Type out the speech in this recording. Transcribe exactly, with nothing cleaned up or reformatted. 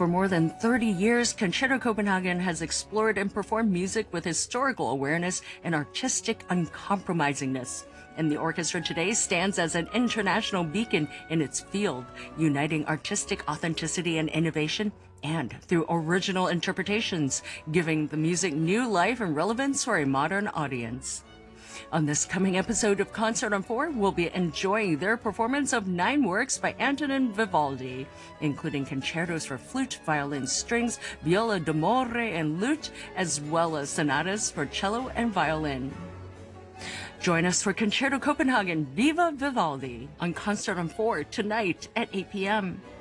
For more than thirty years, Concerto Copenhagen has explored and performed music with historical awareness and artistic uncompromisingness. And the orchestra today stands as an international beacon in its field, uniting artistic authenticity and innovation, and through original interpretations, giving the music new life and relevance for a modern audience. On this coming episode of Concert on Four, we'll be enjoying their performance of nine works by Antonin Vivaldi, including concertos for flute, violin, strings, viola d'amore, and lute, as well as sonatas for cello and violin. Join us for Concerto Copenhagen Viva Vivaldi on Concert on Four tonight at eight p.m.